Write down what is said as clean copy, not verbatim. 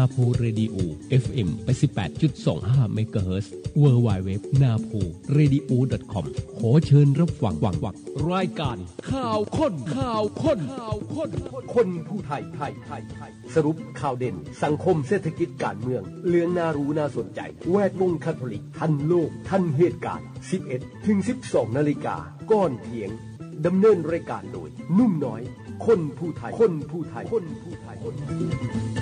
โพเรดิโอ FM 88.25 เมกะเฮิรตซ์ www.naporadio.com ขอเชิญรับฟังรายการข่าวค้นคนผู้ไทยสรุปข่าวเด่นสังคมเศรษฐกิจการเมืองเรื่องน่ารู้น่าสนใจแวดวงคาทอลิกทันโลกทันเหตุการณ์ 11-12 นาฬิกาก่อนเที่ยงดำเนินรายการโดยนุ่มน้อยคนผู้ไทย